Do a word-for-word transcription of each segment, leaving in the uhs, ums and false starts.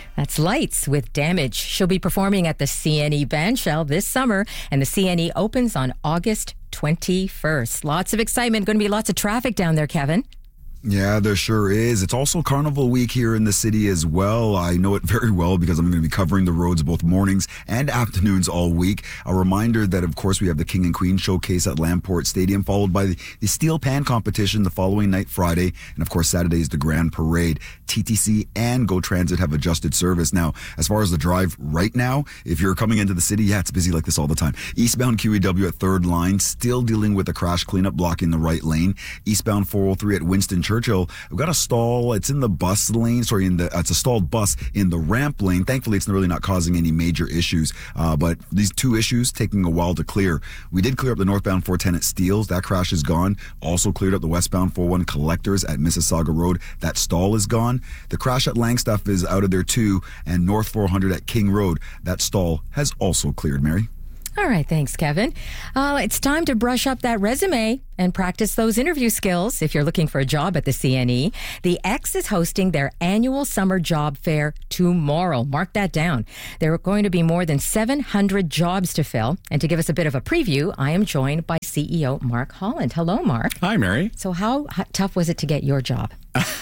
That's Lights with Damage. She'll be performing at the C N E Bandshell this summer, and the C N E opens on August twenty-first. Lots of excitement. Going to be lots of traffic down there, Kevin. Yeah, there sure is. It's also Carnival Week here in the city as well. I know it very well because I'm going to be covering the roads both mornings and afternoons all week. A reminder that, of course, we have the King and Queen Showcase at Lamport Stadium, followed by the, the Steel Pan competition the following night, Friday. And, of course, Saturday is the Grand Parade. T T C and Go Transit have adjusted service. Now, as far as the drive right now, if you're coming into the city, yeah, it's busy like this all the time. Eastbound Q E W at third line, still dealing with a crash cleanup blocking the right lane. Eastbound four oh three at Winston Churchill, we've got a stall. It's in the bus lane. Sorry, in the it's a stalled bus in the ramp lane. Thankfully, it's really not causing any major issues. Uh, but these two issues taking a while to clear. We did clear up the northbound four ten at Steeles. That crash is gone. Also cleared up the westbound four one Collectors at Mississauga Road. That stall is gone. The crash at Langstaff is out of there too. And North four hundred at King Road. That stall has also cleared, Mary. All right, thanks, Kevin. Uh, it's time to brush up that resume and practice those interview skills if you're looking for a job at the C N E. The X is hosting their annual summer job fair tomorrow. Mark that down. There are going to be more than seven hundred jobs to fill. And to give us a bit of a preview, I am joined by C E O Mark Holland. Hello, Mark. Hi, Mary. So how, how tough was it to get your job?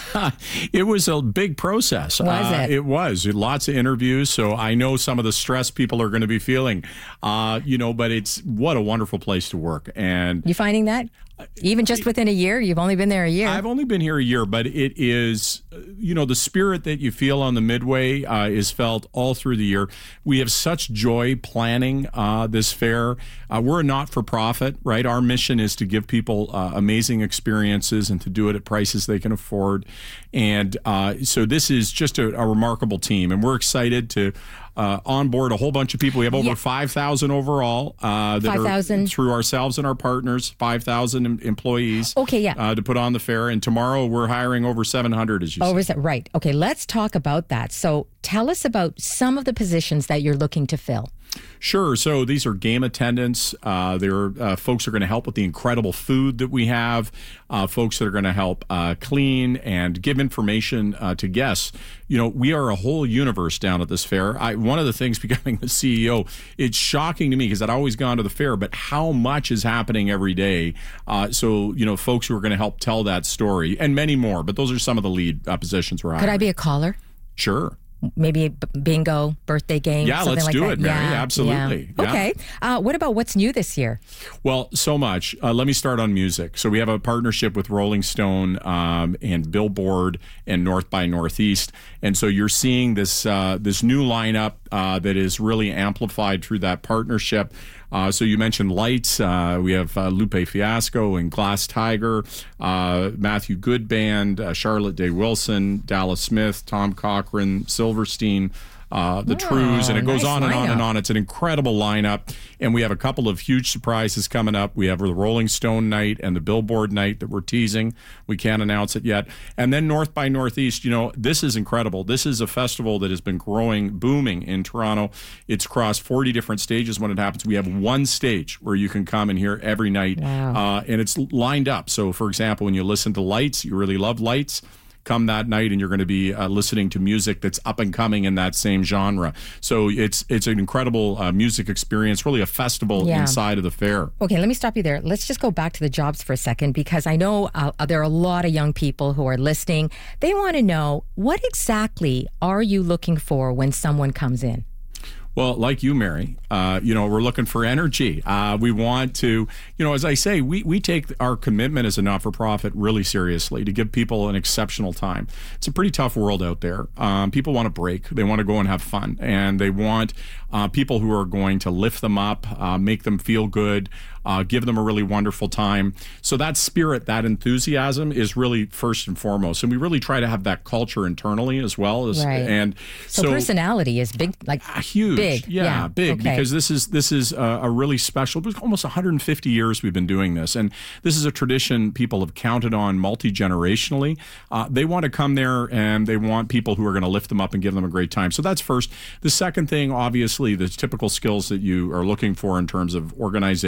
It was a big process. Was uh, it? It was. Lots of interviews, so I know some of the stress people are going to be feeling. Uh, you know, but it's what a wonderful place to work. And You finding that? Even just within a year? You've only been there a year. I've only been here a year, but it is, you know, the spirit that you feel on the Midway uh, is felt all through the year. We have such joy planning uh, this fair. Uh, we're a not-for-profit, right? Our mission is to give people uh, amazing experiences and to do it at prices they can afford. And uh, so this is just a, a remarkable team, and we're excited to Uh, onboard a whole bunch of people. We have over Yeah. five thousand overall uh, that five thousand are through ourselves and our partners, five thousand em- employees Okay, yeah. uh, to put on the fair. And tomorrow we're hiring over seven hundred, as you Oh, said. is that right? Okay, let's talk about that. So tell us about some of the positions that you're looking to fill. Sure. So these are game attendants. Uh, they're uh, folks who are going to help with the incredible food that we have, uh, folks that are going to help uh, clean and give information uh, to guests. You know, we are a whole universe down at this fair. I, one of the things becoming the C E O, it's shocking to me because I'd always gone to the fair, but how much is happening every day. Uh, so, you know, folks who are going to help tell that story and many more, but those are some of the lead uh, positions we're Could hiring. I be a caller? Sure. Maybe a b- bingo, birthday game, Yeah, something let's like do that. it, Mary. Yeah, Absolutely. yeah. Yeah. Okay. Uh, what about what's new this year? Well, so much. Uh, let me start on music. So we have a partnership with Rolling Stone um, and Billboard and North by Northeast, and so you're seeing this uh, this new lineup uh, that is really amplified through that partnership. Uh, so you mentioned Lights. Uh, we have uh, Lupe Fiasco and Glass Tiger, uh, Matthew Good Band, uh, Charlotte Day Wilson, Dallas Smith, Tom Cochran, Silverstein, uh, the Oh, Trews, and it goes nice on and on and lineup. on. It's an incredible lineup, and we have a couple of huge surprises coming up. We have the Rolling Stone night and the Billboard night that we're teasing. We can't announce it yet. And then North by Northeast, you know, this is incredible. This is a festival that has been growing, booming in Toronto. It's crossed forty different stages when it happens. We have one stage where you can come and hear every night, Wow. uh, and it's lined up. So, for example, when you listen to Lights, you really love Lights, come that night and you're going to be uh, listening to music that's up and coming in that same genre. So it's it's an incredible uh, music experience, really a festival Yeah. inside of the fair. Okay, let me stop you there. Let's just go back to the jobs for a second because I know uh, there are a lot of young people who are listening. They want to know, what exactly are you looking for when someone comes in? Well, like you, Mary, uh, you know, we're looking for energy. Uh, we want to, you know, as I say, we, we take our commitment as a not-for-profit really seriously to give people an exceptional time. It's a pretty tough world out there. Um, people want to break. They want to go and have fun. And they want uh, people who are going to lift them up, uh, make them feel good, uh, give them a really wonderful time. So that spirit, that enthusiasm is really first and foremost. And we really try to have that culture internally as well. As, Right. And So, so personality is big, like Uh, huge, big. yeah, Yeah, big. okay. Because this is this is a, a really special. Almost one hundred fifty years we've been doing this, and this is a tradition people have counted on multi generationally. Uh, they want to come there, and they want people who are going to lift them up and give them a great time. So that's first. The second thing, obviously, the typical skills that you are looking for in terms of organization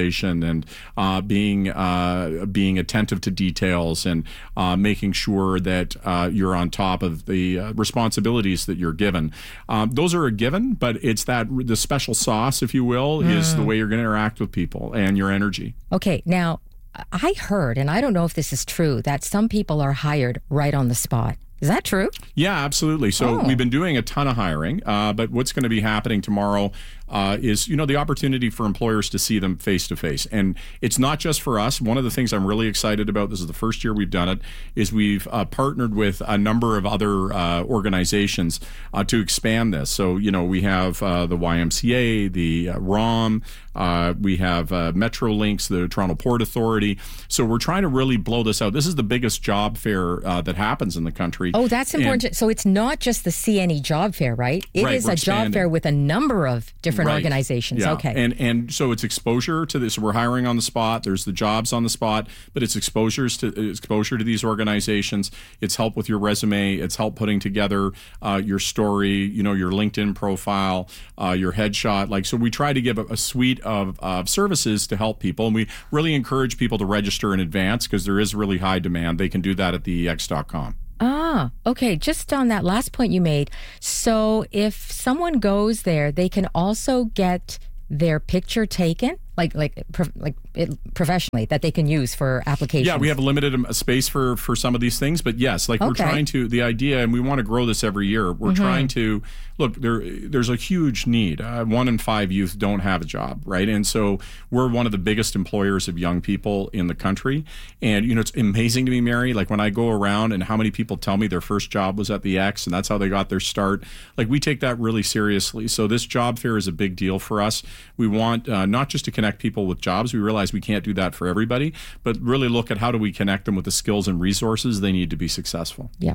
and uh, being uh, being attentive to details and uh, making sure that uh, you're on top of the uh, responsibilities that you're given. Um, those are a given, but it's that the special sauce, if you will, mm. is the way you're going to interact with people and your energy. Okay, now I heard, and I don't know if this is true, that some people are hired right on the spot. Is that true? Yeah, absolutely. So oh. we've been doing a ton of hiring, uh, but what's going to be happening tomorrow uh, is, you know, the opportunity for employers to see them face to face. And it's not just for us. One of the things I'm really excited about, this is the first year we've done it, is we've uh, partnered with a number of other uh, organizations uh, to expand this. So, you know, we have uh, the Y M C A, the uh, R O M, uh, we have uh, Metrolinx, the Toronto Port Authority. So we're trying to really blow this out. This is the biggest job fair uh, that happens in the country. Oh, that's important. And, so it's not just the C N E job fair, right? It right, is a expanding. job fair with a number of different right. organizations. Yeah. Okay. And and so it's exposure to this. We're hiring on the spot. There's the jobs on the spot, but it's exposures to exposure to these organizations. It's help with your resume. It's help putting together uh, your story, you know, your LinkedIn profile, uh, your headshot. Like, so we try to give a, a suite of uh, services to help people. And we really encourage people to register in advance because there is really high demand. They can do that at the E X dot com. Ah, okay. Just on that last point you made. So if someone goes there, they can also get their picture taken, like like like it, professionally, that they can use for applications. Yeah, we have a limited um, space for for some of these things, but yes, like okay. we're trying to, the idea, and we want to grow this every year. We're mm-hmm. trying to look. There, there's a huge need. Uh, one in five youth don't have a job, right? And so we're one of the biggest employers of young people in the country. And you know, it's amazing to me, Mary. Like when I go around and how many people tell me their first job was at the X, and that's how they got their start. Like we take that really seriously. So this job fair is a big deal for us. We want uh, not just to connect people with jobs. We realize we can't do that for everybody, but really look at how do we connect them with the skills and resources they need to be successful. Yeah.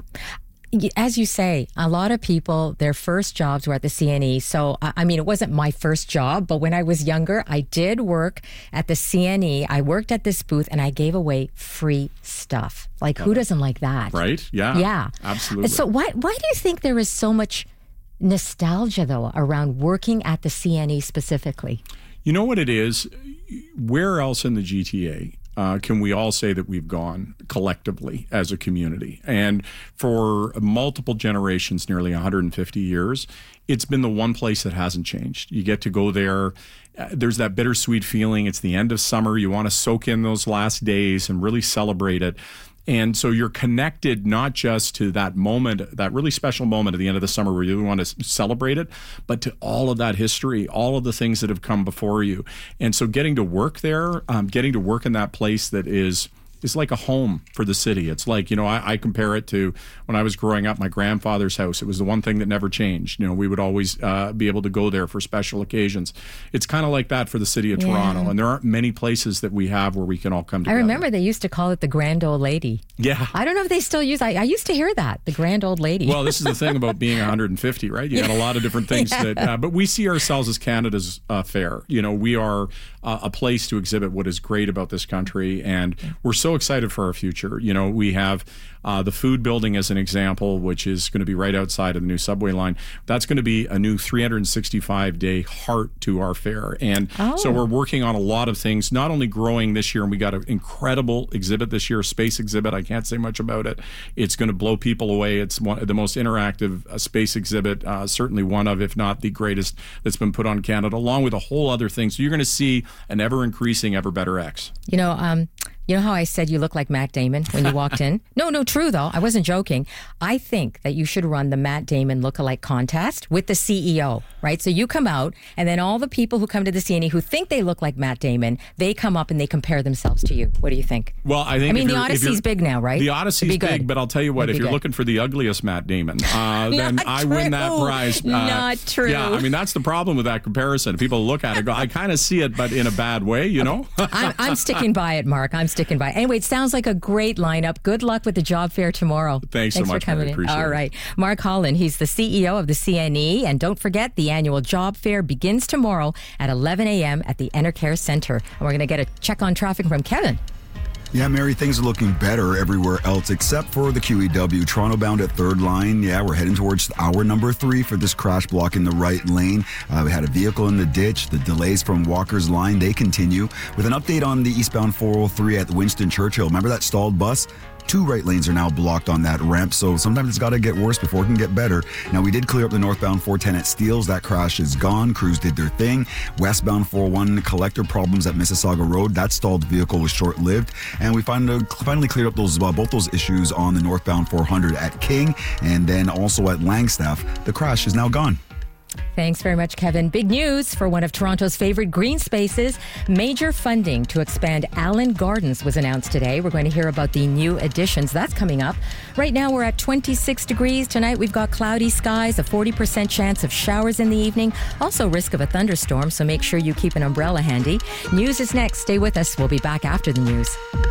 As you say, a lot of people, their first jobs were at the C N E. So, I mean, it wasn't my first job, but when I was younger, I did work at the C N E. I worked at this booth and I gave away free stuff. Like, who doesn't like that? Right? Yeah. Yeah. Absolutely. So why, why do you think there is so much nostalgia, though, around working at the C N E specifically? You know what it is? Where else in the G T A uh, can we all say that we've gone collectively as a community? And for multiple generations, nearly one hundred fifty years, it's been the one place that hasn't changed. You get to go there. Uh, there's that bittersweet feeling. It's the end of summer. You want to soak in those last days and really celebrate it. And so you're connected not just to that moment, that really special moment at the end of the summer where you want to celebrate it, but to all of that history, all of the things that have come before you. And so getting to work there, um, getting to work in that place that is is like a home for the city. It's like, you know, I, I compare it to when I was growing up, my grandfather's house. It was the one thing that never changed. You know, we would always uh, be able to go there for special occasions. It's kind of like that for the city of yeah. Toronto. And there aren't many places that we have where we can all come together. I remember they used to call it the Grand Old Lady. Yeah. I don't know if they still use I, I used to hear that, the Grand Old Lady. Well, this is the thing about being one hundred fifty, right? You got a lot of different things yeah. that, uh, but we see ourselves as Canada's uh, fair. You know, we are uh, a place to exhibit what is great about this country. And we're so excited for our future. You know, we have uh, the food building as an example, which is going to be right outside of the new subway line. That's going to be a new three hundred sixty-five day heart to our fair. And oh. so we're working on a lot of things, not only growing this year, and we got an incredible exhibit this year, a space exhibit. I can't say much about it. It's going to blow people away. It's one the most interactive uh, space exhibit, uh, certainly one of, if not the greatest, that's been put on Canada, along with a whole other thing. So you're going to see an ever-increasing, ever-better X. You know, um, you know how I said you look like Matt Damon when you walked in? No, no, true though. I wasn't joking. I think that you should run the Matt Damon lookalike contest with the C E O, right? So you come out, and then all the people who come to the C N E who think they look like Matt Damon, they come up and they compare themselves to you. What do you think? Well, I think I mean, the Odyssey's big now, right? The Odyssey's big, but I'll tell you what, if you're good. looking for the ugliest Matt Damon, uh, then I true. win that prize. Uh, Not true. Yeah, I mean, that's the problem with that comparison. People look at it and go, I kind of see it, but in a bad way, you know? I'm, I'm sticking by it, Mark. I'm sticking by it. Anyway, it's sounds like a great lineup. Good luck with the job fair tomorrow. Thanks, Thanks so for much, coming Mary. in. Appreciate All it. right. Mark Holland, he's the C E O of the C N E. And don't forget, the annual job fair begins tomorrow at eleven a.m. at the Enercare Center. And we're going to get a check on traffic from Kevin. Yeah, Mary, things are looking better everywhere else except for the Q E W. Toronto bound at third line. Yeah, we're heading towards hour number three for this crash block in the right lane. Uh, we had a vehicle in the ditch. The delays from Walker's line, they continue. With an update on the eastbound four oh three at Winston Churchill. Remember that stalled bus? Two right lanes are now blocked on that ramp, so sometimes it's got to get worse before it can get better. Now, we did clear up the northbound four ten at Steeles. That crash is gone. Crews did their thing. Westbound four oh one collector problems at Mississauga Road. That stalled vehicle was short-lived. And we finally, finally cleared up those uh, both those issues on the northbound four hundred at King. And then also at Langstaff, the crash is now gone. Thanks very much, Kevin. Big news for one of Toronto's favorite green spaces. Major funding to expand Allen Gardens was announced today. We're going to hear about the new additions. That's coming up. Right now, we're at twenty-six degrees. Tonight, we've got cloudy skies, a forty percent chance of showers in the evening. Also, risk of a thunderstorm, so make sure you keep an umbrella handy. News is next. Stay with us. We'll be back after the news.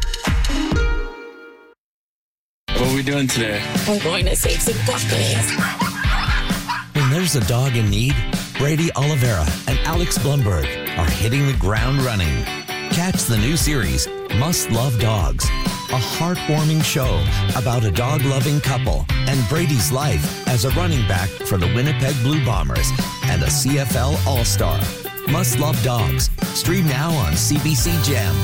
What are we doing today? I'm going to save some puppies. When there's a dog in need, Brady Oliveira and Alex Blumberg are hitting the ground running. Catch the new series, Must Love Dogs, a heartwarming show about a dog-loving couple and Brady's life as a running back for the Winnipeg Blue Bombers and a C F L All-Star. Must Love Dogs. Stream now on C B C Gem.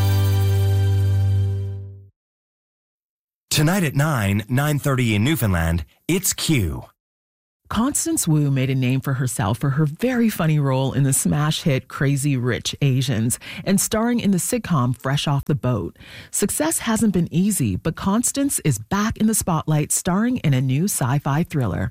Tonight at nine, nine thirty in Newfoundland, it's Q. Constance Wu made a name for herself for her very funny role in the smash hit Crazy Rich Asians and starring in the sitcom Fresh Off the Boat. Success hasn't been easy, but Constance is back in the spotlight starring in a new sci-fi thriller.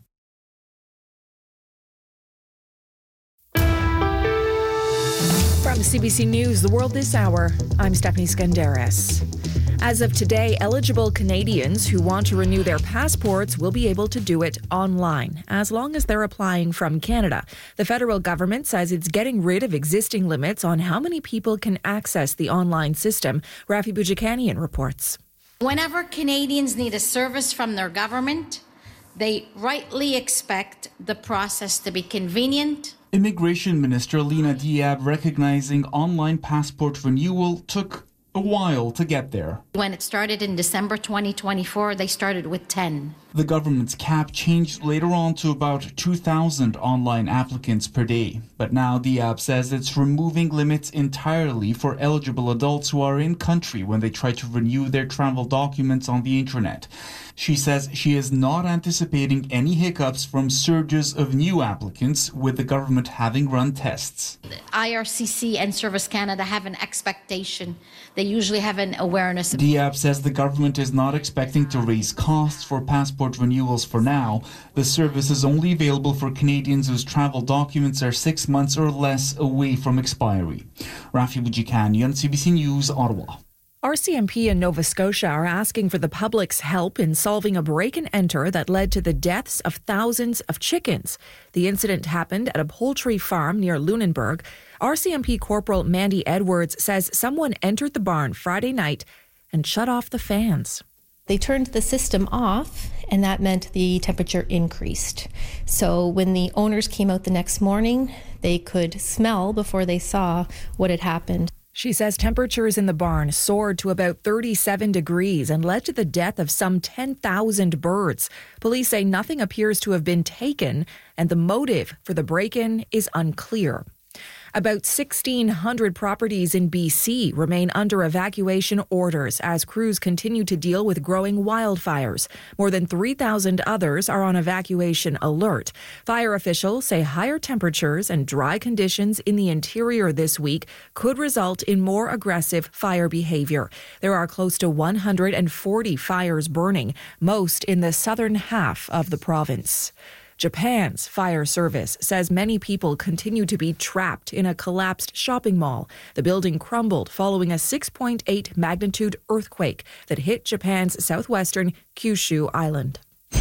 From C B C News, The World This Hour, I'm Stephanie Skandaris. As of today, eligible Canadians who want to renew their passports will be able to do it online, as long as they're applying from Canada. The federal government says it's getting rid of existing limits on how many people can access the online system. Rafi Boudjikanian reports. Whenever Canadians need a service from their government, they rightly expect the process to be convenient. Immigration Minister Lina Diab recognizing online passport renewal took a while to get there. When it started in December twenty twenty-four, they started with ten. The government's cap changed later on to about two thousand online applicants per day. But now Diab says it's removing limits entirely for eligible adults who are in country when they try to renew their travel documents on the internet. She says she is not anticipating any hiccups from surges of new applicants, with the government having run tests. The I R C C and Service Canada have an expectation. They usually have an awareness. Diab says the government is not expecting to raise costs for passport renewals for now. The service is only available for Canadians whose travel documents are six months or less away from expiry. Rafi Boudjikanian, C B C News, Ottawa. R C M P in Nova Scotia are asking for the public's help in solving a break-and-enter that led to the deaths of thousands of chickens. The incident happened at a poultry farm near Lunenburg. R C M P Corporal Mandy Edwards says someone entered the barn Friday night and shut off the fans. They turned the system off, and that meant the temperature increased. So when the owners came out the next morning, they could smell before they saw what had happened. She says temperatures in the barn soared to about thirty-seven degrees and led to the death of some ten thousand birds. Police say nothing appears to have been taken, and the motive for the break-in is unclear. About sixteen hundred properties in B C remain under evacuation orders as crews continue to deal with growing wildfires. More than three thousand others are on evacuation alert. Fire officials say higher temperatures and dry conditions in the interior this week could result in more aggressive fire behavior. There are close to one hundred forty fires burning, most in the southern half of the province. Japan's fire service says many people continue to be trapped in a collapsed shopping mall. The building crumbled following a six point eight magnitude earthquake that hit Japan's southwestern Kyushu Island.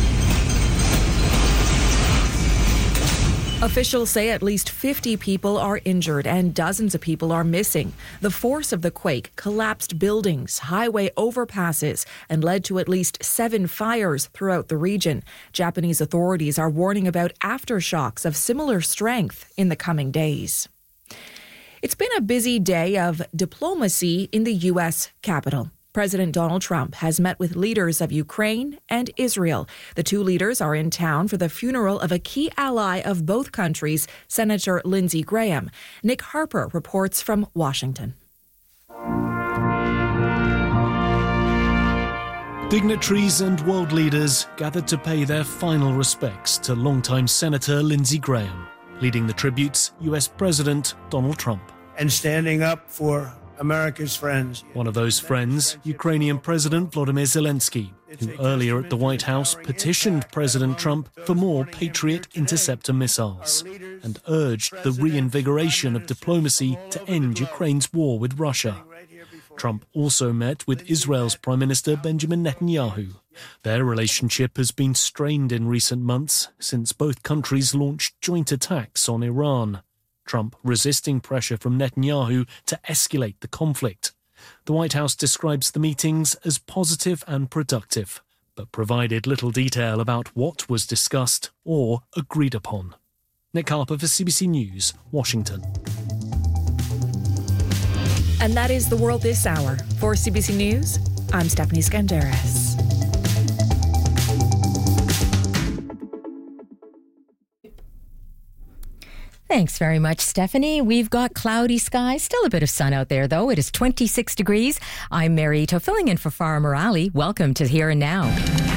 Officials say at least fifty people are injured and dozens of people are missing. The force of the quake collapsed buildings, highway overpasses, and led to at least seven fires throughout the region. Japanese authorities are warning about aftershocks of similar strength in the coming days. It's been a busy day of diplomacy in the U S Capitol. President Donald Trump has met with leaders of Ukraine and Israel. The two leaders are in town for the funeral of a key ally of both countries, Senator Lindsey Graham. Nick Harper reports from Washington. Dignitaries and world leaders gathered to pay their final respects to longtime Senator Lindsey Graham, leading the tributes U S President Donald Trump. And standing up for America's friends. One of those friends, Ukrainian President Volodymyr Zelensky, who earlier at the White House petitioned President Trump for more Patriot interceptor missiles and urged the reinvigoration of diplomacy to end Ukraine's war with Russia. Trump also met with Israel's Prime Minister Benjamin Netanyahu. Their relationship has been strained in recent months since both countries launched joint attacks on Iran. Trump resisting pressure from Netanyahu to escalate the conflict. The White House describes the meetings as positive and productive, but provided little detail about what was discussed or agreed upon. Nick Harper for C B C News, Washington. And that is the world this hour. For C B C News, I'm Stephanie Skandaris. Thanks very much, Stephanie. We've got cloudy skies, still a bit of sun out there, though. It is twenty-six degrees. I'm Mary Ito, filling in for Farah Morali. Welcome to Here and Now.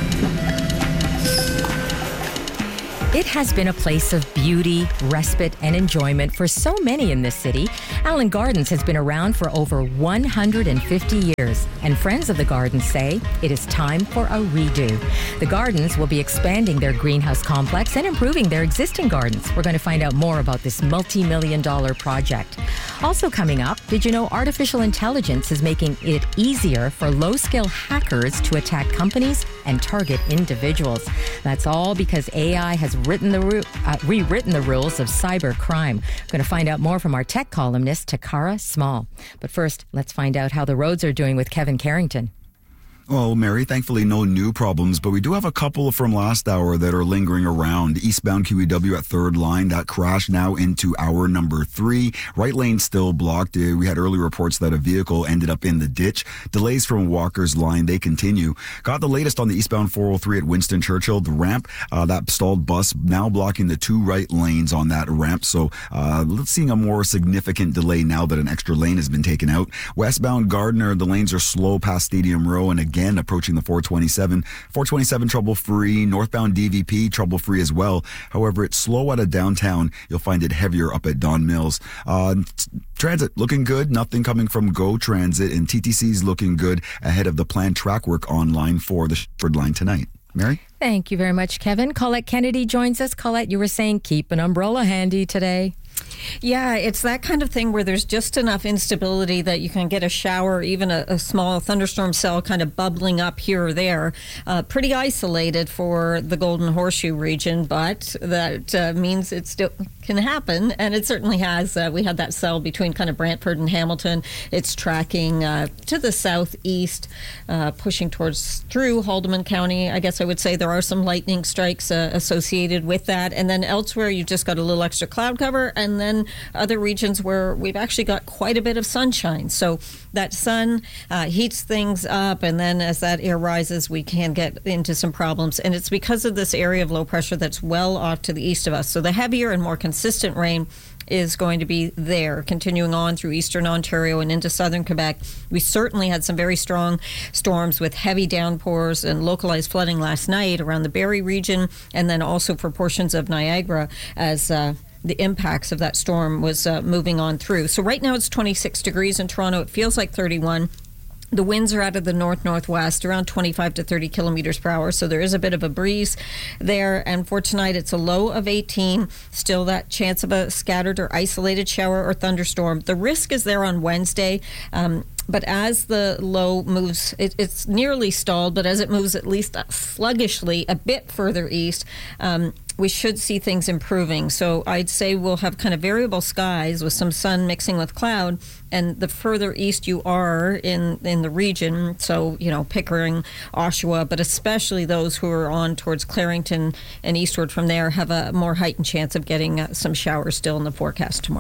It has been a place of beauty, respite, and enjoyment for so many in this city. Allen Gardens has been around for over one hundred fifty years, and friends of the Gardens say it is time for a redo. The Gardens will be expanding their greenhouse complex and improving their existing gardens. We're going to find out more about this multi-million dollar project. Also coming up, did you know artificial intelligence is making it easier for low-skill hackers to attack companies and target individuals? That's all because A I has written the uh, rewritten the rules of cyber crime. We're going to find out more from our tech columnist, Takara Small. But first, let's find out how the roads are doing with Kevin Carrington. Well, Mary, thankfully no new problems, but we do have a couple from last hour that are lingering around. Eastbound Q E W at third line, that crash now into hour number three. Right lane still blocked. We had early reports that a vehicle ended up in the ditch. Delays from Walker's line, they continue. Got the latest on the eastbound four oh three at Winston Churchill. The ramp, uh, that stalled bus now blocking the two right lanes on that ramp. So uh, let's see a more significant delay now that an extra lane has been taken out. Westbound Gardner, the lanes are slow past Stadium Row, and again, Again, approaching the four twenty-seven. four twenty-seven trouble-free. Northbound D V P trouble-free as well. However, it's slow out of downtown. You'll find it heavier up at Don Mills. Uh, transit looking good. Nothing coming from Go Transit. And T T C's looking good ahead of the planned track work online for the Shepard line tonight. Mary? Thank you very much, Kevin. Colette Kennedy joins us. Colette, you were saying keep an umbrella handy today. Yeah, it's that kind of thing where there's just enough instability that you can get a shower, even a, a small thunderstorm cell kind of bubbling up here or there. Uh, pretty isolated for the Golden Horseshoe region, but that uh, means it still can happen, and it certainly has. Uh, we had that cell between kind of Brantford and Hamilton. It's tracking uh, to the southeast, uh, pushing towards through Haldimand County. I guess I would say there are some lightning strikes uh, associated with that, and then elsewhere you've just got a little extra cloud cover, and then other regions where we've actually got quite a bit of sunshine. So that sun uh, heats things up, and then as that air rises, we can get into some problems. And it's because of this area of low pressure that's well off to the east of us. So the heavier and more consistent rain is going to be there, continuing on through eastern Ontario and into southern Quebec. We certainly had some very strong storms with heavy downpours and localized flooding last night around the Barrie region, and then also for portions of Niagara as uh, the impacts of that storm was uh, moving on through. So right now it's twenty-six degrees in Toronto. It feels like thirty-one. The winds are out of the north-northwest, around twenty-five to thirty kilometers per hour, so there is a bit of a breeze there. And for tonight, it's a low of eighteen. Still that chance of a scattered or isolated shower or thunderstorm. The risk is there on Wednesday. Um, But as the low moves, it, it's nearly stalled, but as it moves at least sluggishly a bit further east, um, we should see things improving. So I'd say we'll have kind of variable skies with some sun mixing with cloud. And the further east you are in, in the region, so, you know, Pickering, Oshawa, but especially those who are on towards Clarington and eastward from there have a more heightened chance of getting uh, some showers still in the forecast tomorrow.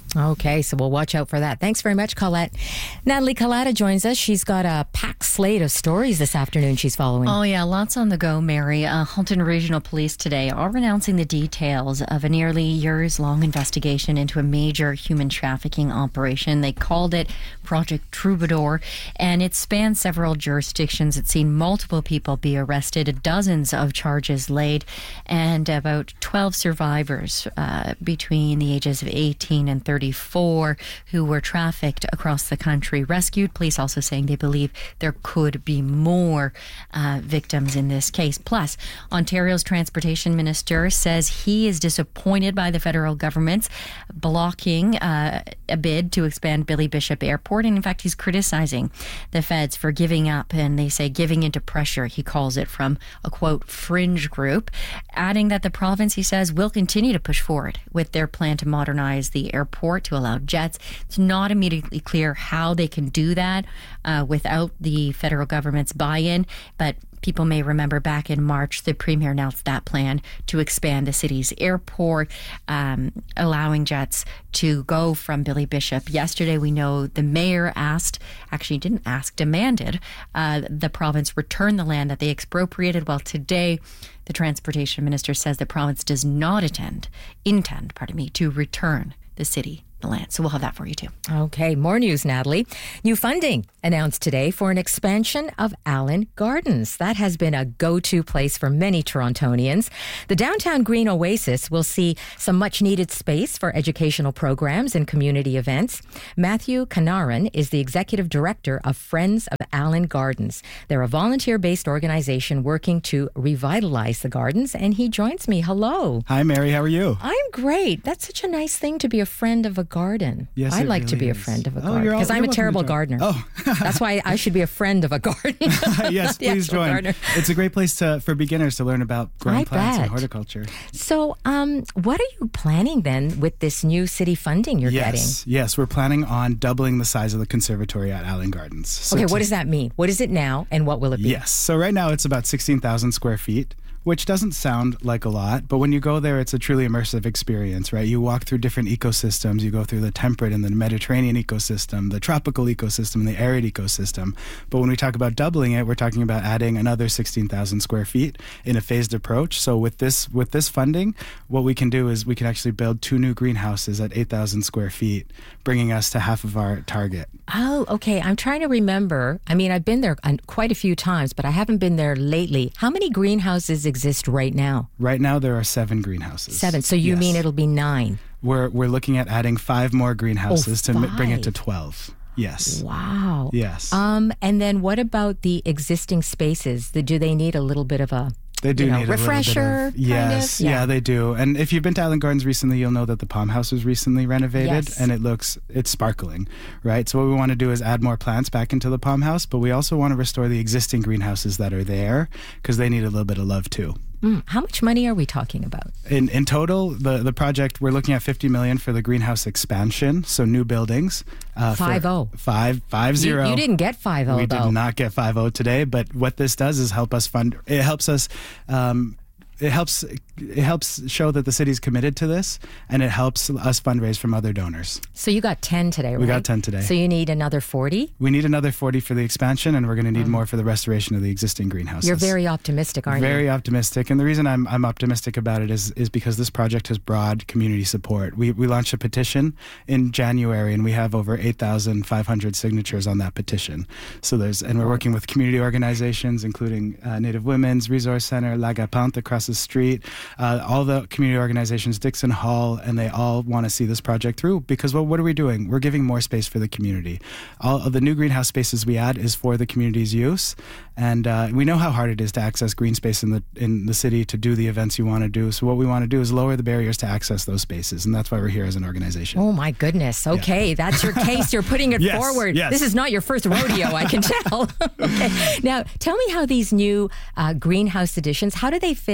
Okay, so we'll watch out for that. Thanks very much, Colette. Natalie Collada joins us. She's got a packed slate of stories this afternoon she's following. Oh, yeah, lots on the go, Mary. Uh, Halton Regional Police today are announcing the details of a nearly years-long investigation into a major human trafficking operation. They called it Project Troubadour, and it spans several jurisdictions. It's seen multiple people be arrested, dozens of charges laid, and about twelve survivors uh, between the ages of eighteen and thirty-four who were trafficked across the country rescued. Police also saying they believe there could be more uh, victims in this case. Plus, Ontario's Transportation Minister says he is disappointed by the federal government's blocking uh, a bid to expand Billy Bishop Airport. And in fact, he's criticizing the feds for giving up, and they say giving into pressure, he calls it, from a quote fringe group, adding that the province, he says, will continue to push forward with their plan to modernize the airport to allow jets. It's not immediately clear how they can do that uh, without the federal government's buy-in, but people may remember back in March, the Premier announced that plan to expand the city's airport, um, allowing jets to go from Billy Bishop. Yesterday, we know the mayor asked, actually didn't ask, demanded uh, the province return the land that they expropriated. Well, today, the Transportation Minister says the province does not intend, intend, pardon me, to return the city the land. So we'll have that for you too. Okay, more news, Natalie. New funding announced today for an expansion of Allen Gardens. That has been a go-to place for many Torontonians. The downtown green oasis will see some much-needed space for educational programs and community events. Matthew Kanaran is the executive director of Friends of Allen Gardens. They're a volunteer-based organization working to revitalize the gardens, and he joins me. Hello. Hi, Mary. How are you? I'm great. That's such a nice thing to be a friend of a garden. Yes, I'd like really to be is. a friend of a oh, garden because I'm a terrible gardener. Oh. That's why I should be a friend of a garden. Yes, please join. Gardener. It's a great place to for beginners to learn about growing I plants bet. and horticulture. So, um, what are you planning then with this new city funding you're yes, getting? Yes, we're planning on doubling the size of the conservatory at Allen Gardens. So okay, to, what does that mean? What is it now and what will it be? Yes, so right now it's about sixteen thousand square feet, which doesn't sound like a lot, but when you go there, it's a truly immersive experience, right? You walk through different ecosystems. You go through the temperate and the Mediterranean ecosystem, the tropical ecosystem, and the arid ecosystem. But when we talk about doubling it, we're talking about adding another sixteen thousand square feet in a phased approach. So with this with this funding, what we can do is we can actually build two new greenhouses at eight thousand square feet, bringing us to half of our target. Oh, okay. I'm trying to remember. I mean, I've been there quite a few times, but I haven't been there lately. How many greenhouses exist right now? Right now, there are seven greenhouses. Seven. So you yes. mean it'll be nine? We're we're looking at adding five more greenhouses oh, to five. m- bring it to twelve. Yes. Wow. Yes. Um, and then what about the existing spaces? Do they need a little bit of a They do you know, need refresher, a little bit of, kind yes, of? yeah. Yeah. they do. And if you've been to Allen Gardens recently, you'll know that the Palm House was recently renovated, Yes. and it looks it's sparkling, right? So what we want to do is add more plants back into the Palm House, but we also want to restore the existing greenhouses that are there because they need a little bit of love too. Mm, how much money are we talking about? In in total, the, the project, we're looking at fifty million dollars for the greenhouse expansion, so new buildings. Uh, Five oh. Five, five zero. You, you didn't get five oh, We though. did not get five oh today, but what this does is help us fund, it helps us, um, it helps it helps show that the city's committed to this, and it helps us fundraise from other donors. So you got ten today, right? We got ten today. So you need another forty? We need another forty for the expansion, and we're going to need mm. more for the restoration of the existing greenhouses. You're very optimistic, aren't very you? Very optimistic, and the reason I'm I'm optimistic about it is is because this project has broad community support. We we launched a petition in January, and we have over eight thousand five hundred signatures on that petition. So there's and we're working with community organizations, including uh, Native Women's Resource Center, Lagapant across the street, uh, all the community organizations, Dixon Hall, and they all want to see this project through because well, what are we doing? We're giving more space for the community. All of the new greenhouse spaces we add is for the community's use, and uh, we know how hard it is to access green space in the in the city to do the events you want to do. So what we want to do is lower the barriers to access those spaces, and that's why we're here as an organization. Oh my goodness! Okay, yeah. That's your case. You're putting it yes, forward. Yes. This is not your first rodeo, I can tell. Okay. Now, tell me how these new uh, greenhouse additions, how do they fit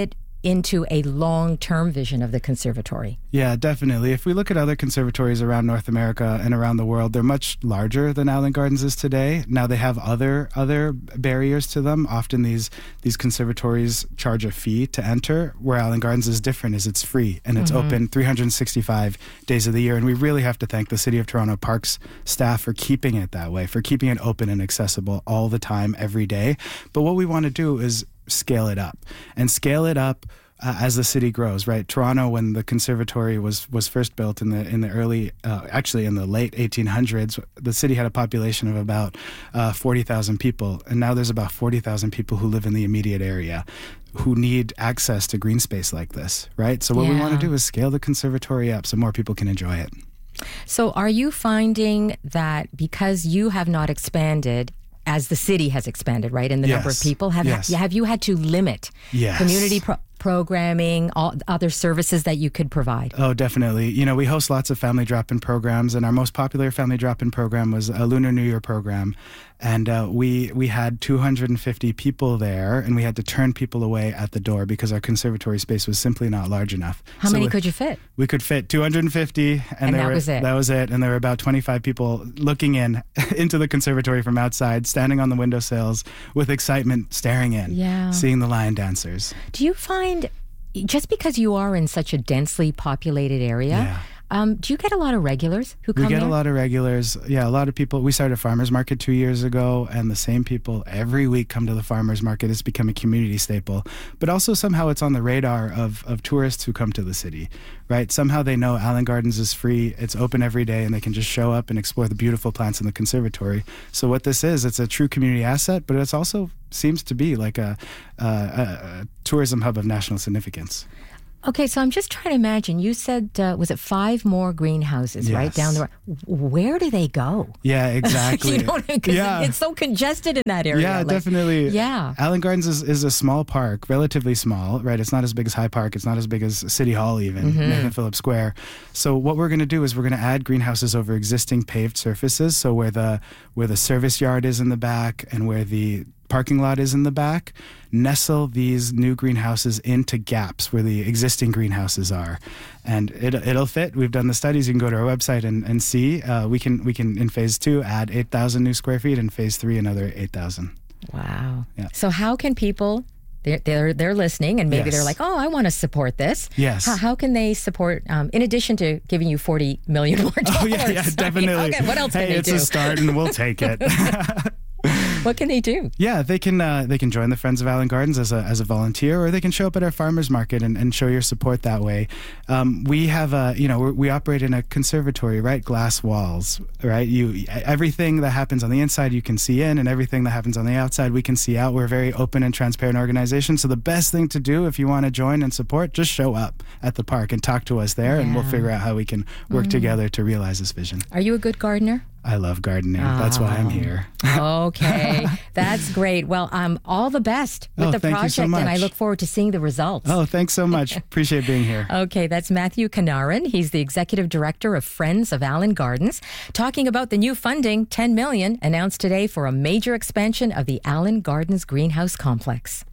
into a long-term vision of the conservatory. Yeah, definitely. If we look at other conservatories around North America and around the world, they're much larger than Allen Gardens is today. Now they have other other barriers to them. Often these these conservatories charge a fee to enter, where Allen Gardens is different, is it's free and it's mm-hmm. open three hundred sixty-five days of the year. And we really have to thank the City of Toronto Parks staff for keeping it that way, for keeping it open and accessible all the time, every day. But what we want to do is scale it up and scale it up uh, as the city grows, right? Toronto, when the conservatory was was first built in the in the early, uh, actually in the late eighteen hundreds, the city had a population of about uh, forty thousand people. And now there's about forty thousand people who live in the immediate area who need access to green space like this, right? So what yeah. we want to do is scale the conservatory up so more people can enjoy it. So are you finding that because you have not expanded as the city has expanded, right, in the yes. number of people, have yes. have you had to limit yes. community pro- programming, all other services that you could provide? Oh, definitely. You know, we host lots of family drop-in programs, and our most popular family drop-in program was a Lunar New Year program. And uh, we we had two hundred fifty people there, and we had to turn people away at the door because our conservatory space was simply not large enough. How so many we, could you fit? We could fit two hundred fifty, and, and there that were, was it. That was it. And there were about twenty-five people looking in into the conservatory from outside, standing on the windowsills with excitement, staring in, yeah. seeing the lion dancers. Do you find, just because you are in such a densely populated area, yeah. Um, do you get a lot of regulars who come We get there? a lot of regulars. Yeah, a lot of people. We started a farmer's market two years ago, and the same people every week come to the farmer's market. It's become a community staple. But also somehow it's on the radar of, of tourists who come to the city, right? Somehow they know Allen Gardens is free. It's open every day, and they can just show up and explore the beautiful plants in the conservatory. So what this is, it's a true community asset, but it's also seems to be like a, a, a tourism hub of national significance. Okay, so I'm just trying to imagine. You said, uh, was it five more greenhouses, yes. right, down the road? Where do they go? Yeah, exactly. you know, because yeah. it's so congested in that area. Yeah, like, definitely. Yeah. Allen Gardens is, is a small park, relatively small, right? It's not as big as High Park. It's not as big as City Hall even, mm-hmm. Nathan Phillips Square. So what we're going to do is we're going to add greenhouses over existing paved surfaces. So where the where the service yard is in the back and where the parking lot is in the back, nestle these new greenhouses into gaps where the existing greenhouses are, and it, it'll fit. We've done the studies. You can go to our website and, and see. Uh, we can we can in phase two add eight thousand new square feet, and phase three another eight thousand. Wow. Yeah. So how can people? They're, they're, they're listening, and maybe yes. they're like, oh, I want to support this. Yes. How, how can they support, um, in addition to giving you forty million more dollars? Oh, yeah, yeah, definitely. I mean, okay, what else hey, can they it's do? a start, and we'll take it. What can they do? Yeah, they can uh, they can join the Friends of Allen Gardens as a as a volunteer, or they can show up at our farmers market and, and show your support that way. Um, we have a you know we're, we operate in a conservatory, right? Glass walls, right? You everything that happens on the inside you can see in, and everything that happens on the outside we can see out. We're a very open and transparent organization. So the best thing to do if you want to join and support, just show up at the park and talk to us there, yeah. and we'll figure out how we can work mm. together to realize this vision. Are you a good gardener? I love gardening. Oh. That's why I'm here. Okay. That's great. Well, um, all the best with oh, the thank project, you so much. And I look forward to seeing the results. Oh, thanks so much. Appreciate being here. Okay, that's Matthew Kanarin. He's the Executive Director of Friends of Allen Gardens, talking about the new funding, ten million dollars, announced today for a major expansion of the Allen Gardens Greenhouse Complex.